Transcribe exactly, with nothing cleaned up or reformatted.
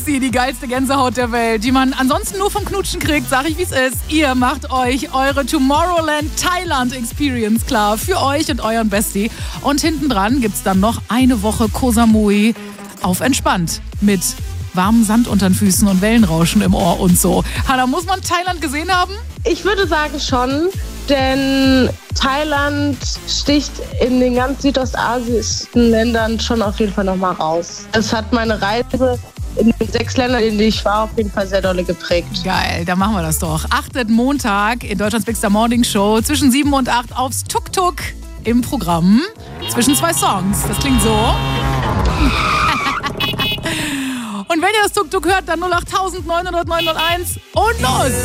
Sie, die geilste Gänsehaut der Welt, die man ansonsten nur vom Knutschen kriegt, sag ich, wie es ist. Ihr macht euch eure Tomorrowland Thailand Experience klar für euch und euren Bestie. Und hinten dran gibt's dann noch eine Woche Koh Samui auf entspannt mit warmem Sand unter den Füßen und Wellenrauschen im Ohr und so. Hanna, muss man Thailand gesehen haben? Ich würde sagen schon, denn Thailand sticht in den ganz südostasischen Ländern schon auf jeden Fall nochmal raus. Es hat meine Reise in den sechs Ländern, in denen ich war, auf jeden Fall sehr dolle geprägt. Geil, dann machen wir das doch. Achtet Montag in Deutschlands Big Star Morning Show zwischen sieben und acht aufs Tuk-Tuk im Programm zwischen zwei Songs. Das klingt so. Und wenn ihr das Tuk-Tuk hört, dann null acht neun null neun null eins und los!